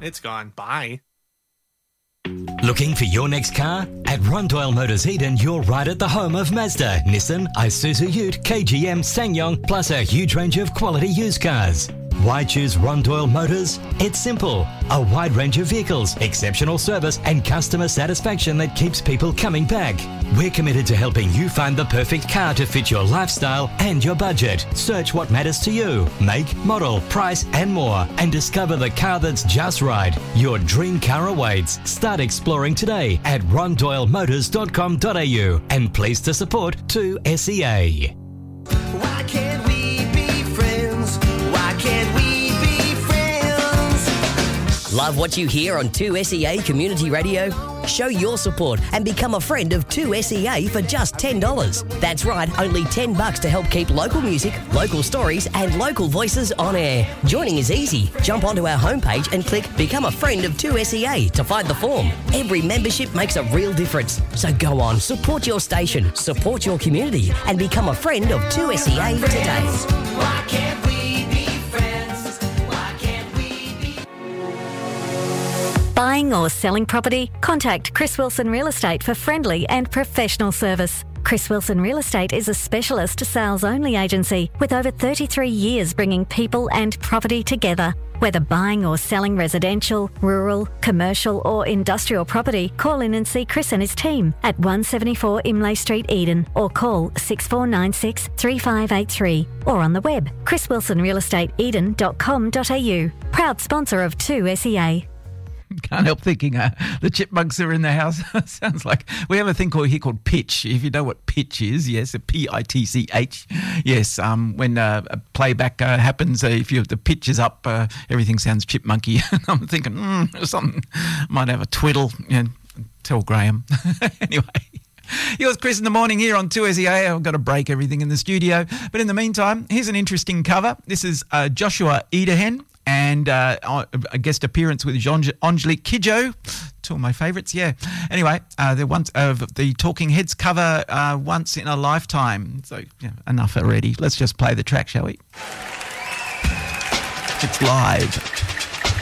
it's gone. Bye. Looking for your next car? At Ron Doyle Motors Eden, you're right at the home of Mazda, Nissan, Isuzu Ute, KGM, SsangYong, plus a huge range of quality used cars. Why choose Ron Doyle Motors? It's simple. A wide range of vehicles, exceptional service and customer satisfaction that keeps people coming back. We're committed to helping you find the perfect car to fit your lifestyle and your budget. Search what matters to you, make, model, price and more, and discover the car that's just right. Your dream car awaits. Start exploring today at rondoylemotors.com.au and pleased to support 2SEA. Why can't we be friends? Why can't we be friends? Love what you hear on 2SEA Community Radio? Show your support and become a friend of 2SEA for just $10. That's right, only $10 to help keep local music, local stories and local voices on air. Joining is easy. Jump onto our homepage and click Become a Friend of 2SEA to find the form. Every membership makes a real difference. So go on, support your station, support your community and become a friend of 2SEA today. Why can't we be friends? Why can't we be? Buying or selling property? Contact Chris Wilson Real Estate for friendly and professional service. Chris Wilson Real Estate is a specialist sales-only agency with over 33 years bringing people and property together. Whether buying or selling residential, rural, commercial or industrial property, call in and see Chris and his team at 174 Imlay Street, Eden, or call 6496 3583 or on the web chriswilsonrealestateeden.com.au. Proud sponsor of 2SEA. Can't help thinking the chipmunks are in the house. Sounds like we have a thing here called pitch. If you know what pitch is, yes, a P-I-T-C-H. Yes, when a playback happens, if the pitch is up, everything sounds chipmunky. I'm thinking, something might have a twiddle. Tell Graham. Anyway. Yours, Chris, in the morning here on 2SEA. I've got to break everything in the studio. But in the meantime, here's an interesting cover. This is Joshua Ederhen. And a guest appearance with Angelique Kidjo, two of my favourites, yeah. Anyway, the Talking Heads cover Once in a Lifetime. So, enough already. Let's just play the track, shall we? It's live.